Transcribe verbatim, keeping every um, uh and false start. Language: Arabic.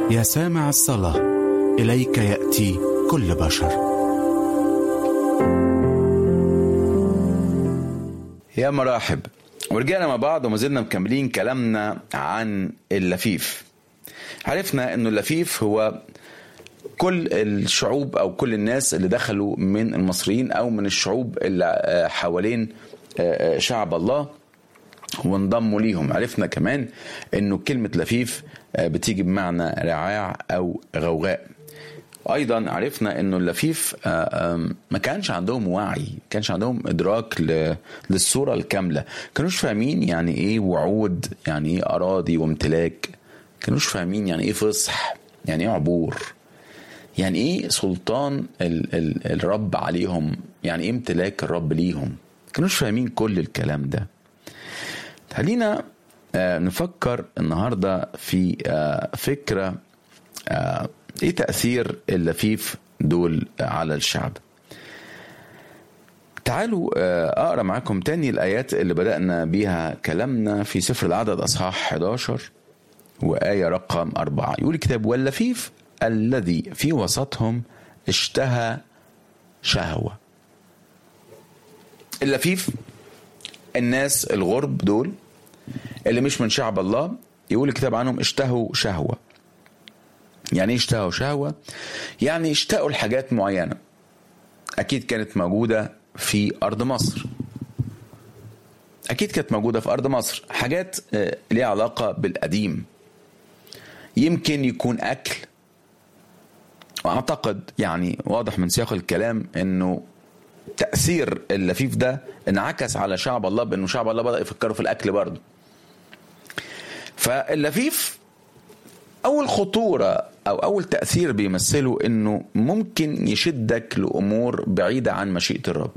يا سامع الصلاة، إليك يأتي كل بشر. يا مرحب، ورجعنا مع بعض وما زلنا مكملين كلامنا عن اللفيف. عرفنا انه اللفيف هو كل الشعوب او كل الناس اللي دخلوا من المصريين او من الشعوب اللي حوالين شعب الله وانضموا ليهم. عرفنا كمان انه كلمة لفيف بتيجي بمعنى رعاع او غوغاء. ايضا عرفنا انه اللفيف ما كانش عندهم وعي، كانش عندهم ادراك للصورة الكاملة، كانوش فاهمين يعني ايه وعود، يعني ايه اراضي وامتلاك، كانوش فاهمين يعني ايه فصح، يعني ايه عبور، يعني ايه سلطان ال ال الرب عليهم، يعني ايه امتلاك الرب ليهم، كانوش فاهمين كل الكلام ده. خلينا آه نفكر النهاردة في آه فكرة آه ايه تأثير اللفيف دول على الشعب. تعالوا آه اقرأ معاكم تاني الآيات اللي بدأنا بيها كلامنا في سفر العدد أصحاح إحدى عشر وآية رقم أربعة. يقول الكتاب: واللفيف الذي في وسطهم اشتهى شهوة. اللفيف الناس الغرب دول اللي مش من شعب الله، يقول الكتاب عنهم اشتهوا شهوة. يعني اشتهوا شهوة يعني اشتهوا الحاجات معينة أكيد كانت موجودة في أرض مصر، أكيد كانت موجودة في أرض مصر حاجات ليها علاقة بالقديم، يمكن يكون أكل. وأعتقد يعني واضح من سياق الكلام أنه تأثير اللفيف ده انعكس على شعب الله، بأنه شعب الله بدأ يفكروا في الأكل برضه. فاللفيف أول خطورة أو أول تأثير بيمثله أنه ممكن يشدك لأمور بعيدة عن مشيئة الرب.